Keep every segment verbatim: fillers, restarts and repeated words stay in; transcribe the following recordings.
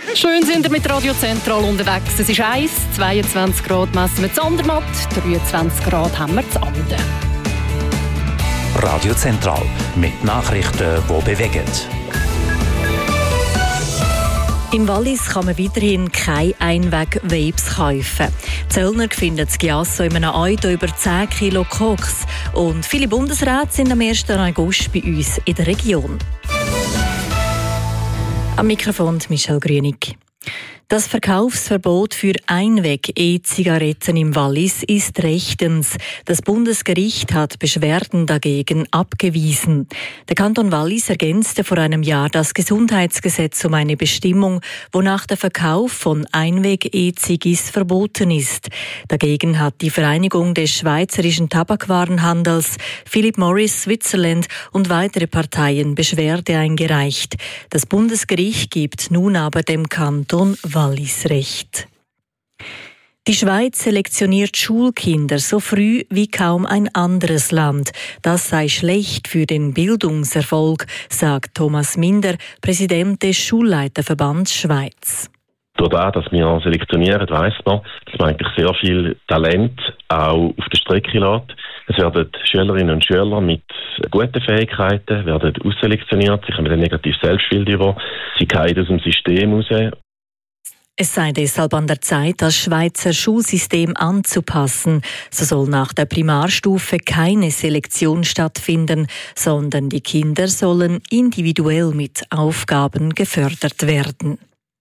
Schön sind wir mit Radio Zentral unterwegs. Es ist eins, zweiundzwanzig Grad messen wir zu Andermatt, dreiundzwanzig Grad haben wir zu Anden. Radio Zentral mit Nachrichten, die bewegen. Im Wallis kann man weiterhin keine Einweg-Vapes kaufen. Die Zöllner finden das Giasso in einem Auto über zehn Kilo Koks. Und viele Bundesräte sind am ersten August bei uns in der Region. Am Mikrofon Michelle Grünig. Das Verkaufsverbot für Einweg-E-Zigaretten im Wallis ist rechtens. Das Bundesgericht hat Beschwerden dagegen abgewiesen. Der Kanton Wallis ergänzte vor einem Jahr das Gesundheitsgesetz um eine Bestimmung, wonach der Verkauf von Einweg-E-Zigis verboten ist. Dagegen hat die Vereinigung des schweizerischen Tabakwarenhandels, Philip Morris Switzerland und weitere Parteien Beschwerde eingereicht. Das Bundesgericht gibt nun aber dem Kanton Wallis Recht. Die Schweiz selektioniert Schulkinder so früh wie kaum ein anderes Land. Das sei schlecht für den Bildungserfolg, sagt Thomas Minder, Präsident des Schulleiterverbands Schweiz. Dadurch, dass wir selektionieren, weiss man, dass man eigentlich sehr viel Talent auch auf der Strecke lässt. Es werden Schülerinnen und Schüler mit guten Fähigkeiten werden ausselektioniert, sie haben ein negatives Selbstbild über, sie fallen aus dem System raus. Es sei deshalb an der Zeit, das Schweizer Schulsystem anzupassen. So soll nach der Primarstufe keine Selektion stattfinden, sondern die Kinder sollen individuell mit Aufgaben gefördert werden.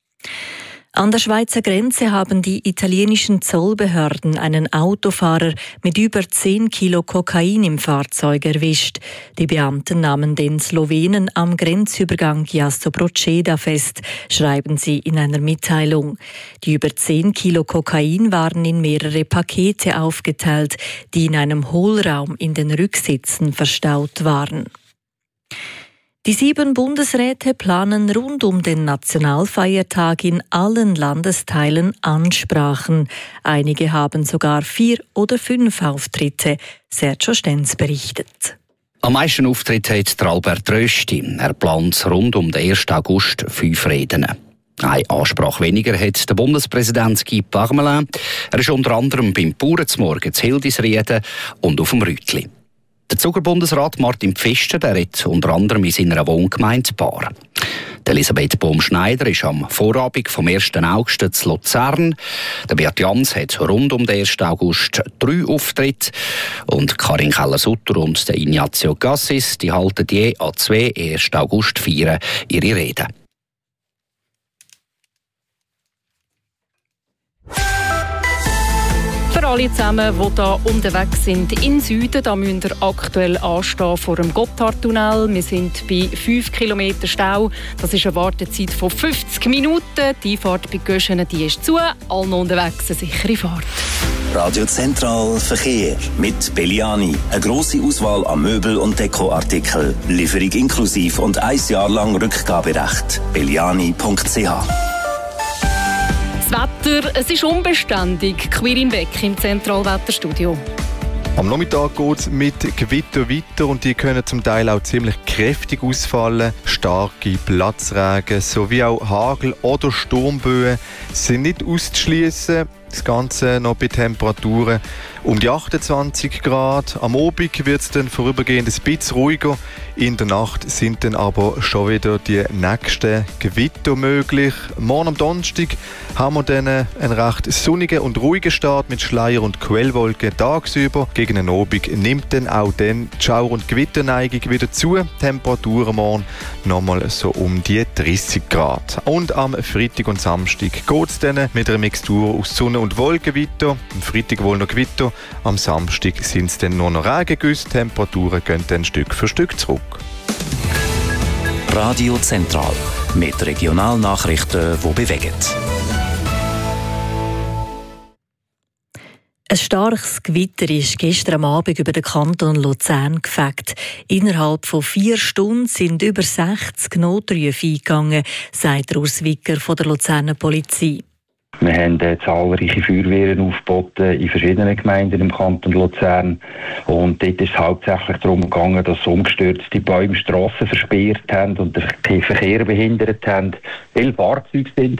An der Schweizer Grenze haben die italienischen Zollbehörden einen Autofahrer mit über zehn Kilo Kokain im Fahrzeug erwischt. Die Beamten nahmen den Slowenen am Grenzübergang Giasso Proceda fest, schreiben sie in einer Mitteilung. Die über zehn Kilo Kokain waren in mehrere Pakete aufgeteilt, die in einem Hohlraum in den Rücksitzen verstaut waren. Die sieben Bundesräte planen rund um den Nationalfeiertag in allen Landesteilen Ansprachen. Einige haben sogar vier oder fünf Auftritte. Sergio Stenz berichtet. Am meisten Auftritte hat Albert Rösti. Er plant rund um den ersten August fünf Reden. Eine Ansprache weniger hat der Bundespräsident Guy Parmelin. Er ist unter anderem beim Bauernzmorgen zu Hildisrieden und auf dem Rütli. Der Zuckerbundesrat Martin Pfister der redet unter anderem in seiner Wohngemeinde Baar. Elisabeth Bohm-Schneider ist am Vorabend vom ersten August zu Luzern. Der Beat Jans hat rund um den ersten August drei Auftritte. Und Karin Keller-Sutter und der Ignazio Gassis die halten je an zwei ersten August feiern ihre Reden. Für alle zusammen, die hier unterwegs sind in Süden, da müsst ihr aktuell anstehen vor dem Gotthardtunnel. Wir sind bei fünf Kilometern Stau. Das ist eine Wartezeit von fünfzig Minuten. Die Fahrt bei Göschenen die ist zu. Allen unterwegs eine sichere Fahrt. Radio Zentral Verkehr mit Belliani. Eine grosse Auswahl an Möbel- und Dekoartikeln. Lieferung inklusiv und ein Jahr lang Rückgaberecht. belliani punkt c h. Das Wetter, es ist unbeständig. Quirin Beck im Zentralwetterstudio. Am Nachmittag geht es mit Gewitter weiter und die können zum Teil auch ziemlich kräftig ausfallen. Starke Platzregen sowie auch Hagel- oder Sturmböen sind nicht auszuschließen. Das Ganze noch bei Temperaturen um die achtundzwanzig Grad. Am Abend wird es dann vorübergehend ein bisschen ruhiger. In der Nacht sind dann aber schon wieder die nächsten Gewitter möglich. Morgen am Donnerstag haben wir dann einen recht sonnigen und ruhigen Start mit Schleier- und Quellwolken tagsüber. Gegen den Abend nimmt dann auch dann die Schauer- und Gewitterneigung wieder zu. Temperaturen morgen nochmal so um die dreißig Grad. Und am Freitag und Samstag geht es dann mit einer Mixtur aus Sonne und Wolken weiter. Am Freitag wohl noch Gewitter, am Samstag sind es dann nur noch Regengüsse. Temperaturen gehen dann Stück für Stück zurück. Radio Zentral mit Regionalnachrichten, die bewegen. Ein starkes Gewitter ist gestern am Abend über den Kanton Luzern gefegt. Innerhalb von vier Stunden sind über sechzig Notrufe eingegangen, sagt Urs Wicker von der Luzerner Polizei. Wir haben äh, zahlreiche Feuerwehren aufgeboten in verschiedenen Gemeinden im Kanton Luzern. Und dort ist es hauptsächlich darum gegangen, dass umgestürzte Bäume Strassen versperrt haben und den Verkehr behindert haben. Viele Fahrzeuge sind